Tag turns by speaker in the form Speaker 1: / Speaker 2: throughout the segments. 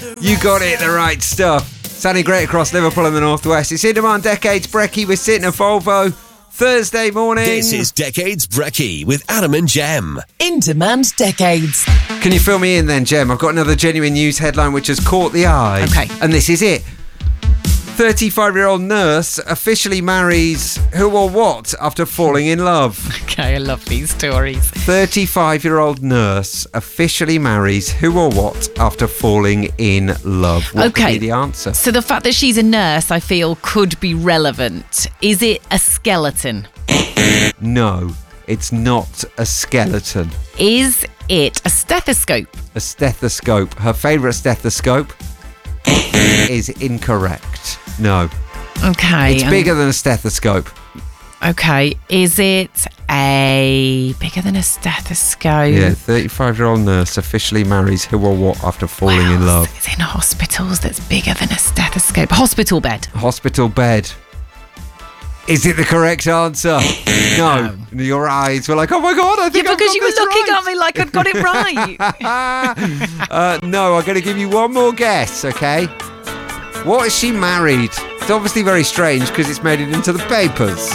Speaker 1: You got it, the right stuff. Sounding great across Liverpool and the Northwest. It's In Demand Decades Brekkie with Sid and Volvo. Thursday morning.
Speaker 2: This is Decades Brekkie with Adam and Jem.
Speaker 3: In Demand Decades.
Speaker 1: Can you fill me in then, Jem? I've got another genuine news headline which has caught the eye.
Speaker 3: Okay.
Speaker 1: And this is it. 35-year-old nurse officially marries who or what after falling in love?
Speaker 3: Okay, I love these stories.
Speaker 1: 35-year-old nurse officially marries who or what after falling in love? What could be the answer?
Speaker 3: So the fact that she's a nurse, I feel, could be relevant. Is it a skeleton?
Speaker 1: No, it's not a skeleton.
Speaker 3: Is it a stethoscope?
Speaker 1: A stethoscope. Her favourite stethoscope is incorrect. No.
Speaker 3: Okay.
Speaker 1: It's bigger than a stethoscope.
Speaker 3: Okay. Is it bigger than a stethoscope?
Speaker 1: Yeah, 35-year-old nurse officially marries who or what after falling in love.
Speaker 3: It's in hospitals that's bigger than a stethoscope. Hospital bed.
Speaker 1: Hospital bed. Is it the correct answer? No. Your eyes were like, oh my God, I think I've got
Speaker 3: because you were
Speaker 1: this
Speaker 3: looking
Speaker 1: right.
Speaker 3: at me like I'd got it right.
Speaker 1: No, I'm going to give you one more guess, okay? What is she married? It's obviously very strange because it's made it into the papers.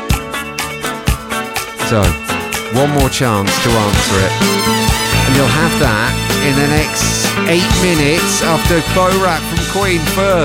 Speaker 1: So, one more chance to answer it. And you'll have that in the next 8 minutes after Bo Rap from Queen first.